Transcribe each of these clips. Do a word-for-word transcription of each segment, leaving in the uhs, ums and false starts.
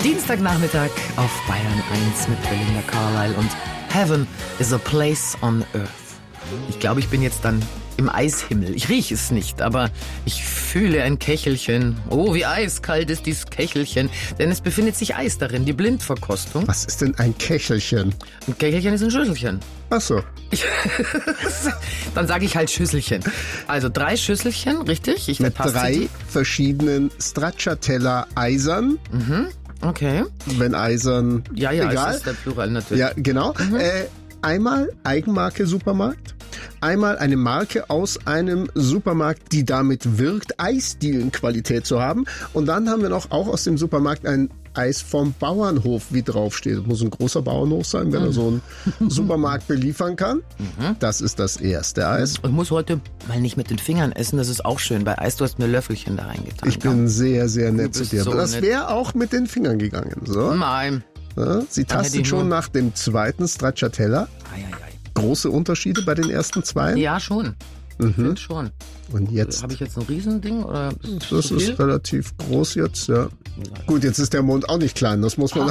Dienstagnachmittag auf Bayern eins mit Belinda Carlisle und Heaven is a place on earth. Ich glaube, ich bin jetzt dann im Eishimmel. Ich rieche es nicht, aber ich fühle ein Köchelchen. Oh, wie eiskalt ist dieses Köchelchen. Denn es befindet sich Eis darin, die Blindverkostung. Was ist denn ein Köchelchen? Ein Köchelchen ist ein Schüsselchen. Ach so. Ich, dann sage ich halt Schüsselchen. Also drei Schüsselchen, richtig? Ich Mit drei die. verschiedenen Stracciatella-Eisern. Mhm. Okay. Wenn Eisern, Ja, ja, egal. es ist der Plural natürlich. Ja, genau. Mhm. Äh, einmal Eigenmarke Supermarkt. Einmal eine Marke aus einem Supermarkt, die damit wirkt, Eisdielenqualität zu haben. Und dann haben wir noch auch aus dem Supermarkt ein Eis vom Bauernhof, wie draufsteht. Das muss ein großer Bauernhof sein, wenn er so einen Supermarkt beliefern kann. Mhm. Das ist das erste Eis. Ich muss heute mal nicht mit den Fingern essen, das ist auch schön. Bei Eis, du hast mir Löffelchen da reingetan. Ich bin sehr, sehr nett zu bist dir. so Aber das nett. wäre auch mit den Fingern gegangen. So. Nein. Ja, Sie Dann hätte tastet ich schon nur- nach dem zweiten Stracciatella. Ei, ei, ei. Große Unterschiede bei den ersten zwei. Ja, schon. Ich finde schon. Und jetzt, Habe ich jetzt ein Riesending? Oder ist das zu viel? ist relativ groß jetzt, ja. Gut, jetzt ist der Mond auch nicht klein, das muss man...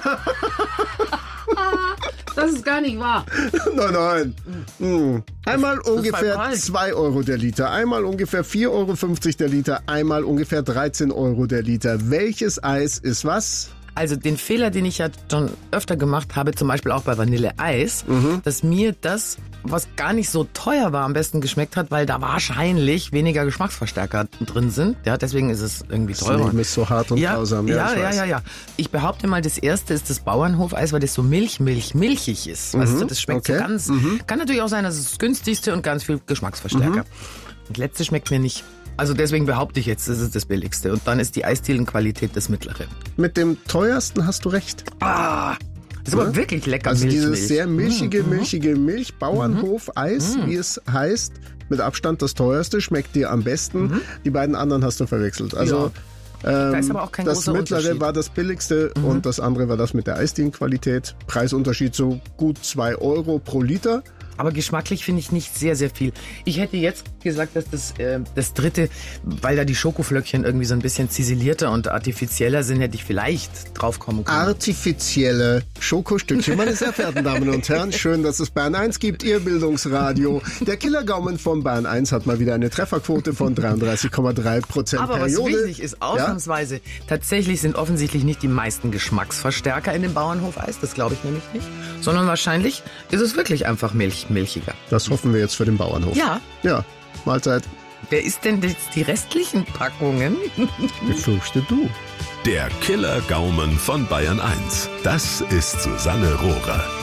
Das ist gar nicht wahr. nein, nein. Hm. Einmal das ist ungefähr kalt. zwei Euro der Liter, einmal ungefähr vier Euro fünfzig der Liter, einmal ungefähr dreizehn Euro der Liter. Welches Eis ist was? Also den Fehler, den ich ja schon öfter gemacht habe, zum Beispiel auch bei Vanilleeis, dass mir das, was gar nicht so teuer war, am besten geschmeckt hat, weil da wahrscheinlich weniger Geschmacksverstärker drin sind. Ja, deswegen ist es irgendwie Das teurer. Leben ist so hart und Ja, grausam. ja, ich ja, weiß. ja, ja. Ich behaupte mal, das erste ist das Bauernhofeis, weil das so milch, milch, milchig ist. Weißt du, das schmeckt okay. so ganz, kann natürlich auch sein, dass es das günstigste und ganz viel Geschmacksverstärker. Und das letzte schmeckt mir nicht. Also deswegen behaupte ich jetzt, das ist das billigste. Und dann ist die Eisdielenqualität das mittlere. Mit dem teuersten hast du recht. Ah, das ist aber wirklich lecker. Also Milch, dieses Milch. sehr milchige, milchige Milch, Bauernhof-Eis, wie es heißt, mit Abstand das teuerste, schmeckt dir am besten. Die beiden anderen hast du verwechselt. Also Da ist ähm, aber auch kein das großer mittlere Unterschied. war das billigste und das andere war das mit der Eisdielenqualität. Preisunterschied so gut zwei Euro pro Liter. Aber geschmacklich finde ich nicht sehr, sehr viel. Ich hätte jetzt gesagt, dass das, äh, das dritte, weil da die Schokoflöckchen irgendwie so ein bisschen ziselierter und artifizieller sind, hätte ich vielleicht drauf kommen können. Artifizielle Schokostückchen. Meine sehr verehrten Damen und Herren, schön, dass es Bayern eins gibt, Ihr Bildungsradio. Der Killergaumen von Bayern eins hat mal wieder eine Trefferquote von dreiunddreißig Komma drei Prozent Aber was Periode. wichtig ist, ausnahmsweise, tatsächlich sind offensichtlich nicht die meisten Geschmacksverstärker in dem Bauernhofeis, das glaube ich nämlich nicht, sondern wahrscheinlich ist es wirklich einfach Milch, milchiger. Das hoffen wir jetzt für den Bauernhof. Ja. Ja, Mahlzeit. Wer ist denn jetzt die restlichen Packungen? Befürchte du. Der Killer-Gaumen von Bayern eins. Das ist Susanne Rohrer.